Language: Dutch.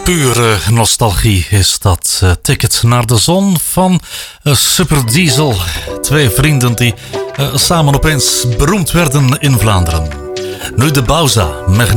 Pure nostalgie is dat. Ticket naar de zon van Super Diesel. Twee vrienden die samen opeens beroemd werden in Vlaanderen. Nu de Bauza.